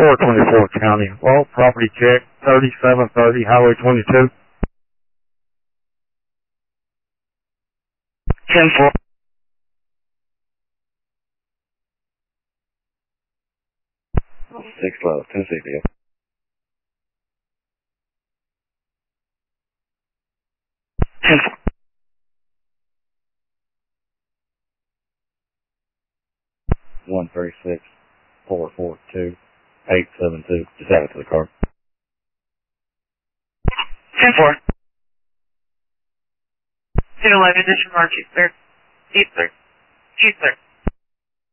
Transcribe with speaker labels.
Speaker 1: 424 County. Well, property check, 3730 Highway 22. 10-4. Six Love, Tennessee, deal. 10-4. 136-442-872. Just add it to the card. 10-4. 211, this is Margie, sir. 8-3. 2-3.